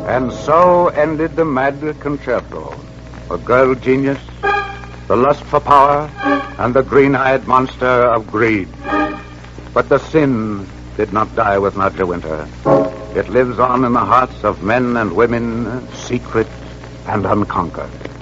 And so ended the mad concerto. A girl genius, the lust for power, and the green-eyed monster of greed. But the sin did not die with Nadja Winter. It lives on in the hearts of men and women, secret and unconquered.